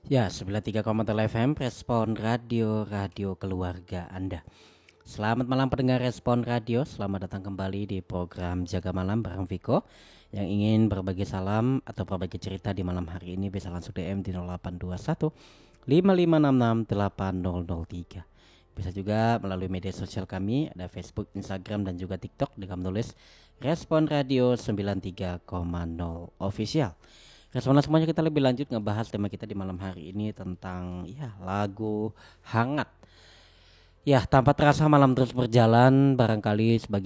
Ya, 93,3 FM Respon Radio, radio keluarga Anda. Selamat malam pendengar Respon Radio, selamat datang kembali di program Jaga Malam bareng Viko. Yang ingin berbagi salam atau berbagi cerita di malam hari ini bisa langsung DM di 0821 5566 8003. Bisa juga melalui media sosial kami, ada Facebook, Instagram dan juga TikTok dengan menulis Respon Radio 93,0 Official. Respon semuanya, kita lebih lanjut ngebahas tema kita di malam hari ini tentang lagu hangat. Ya, tanpa terasa malam terus berjalan, barangkali sebagai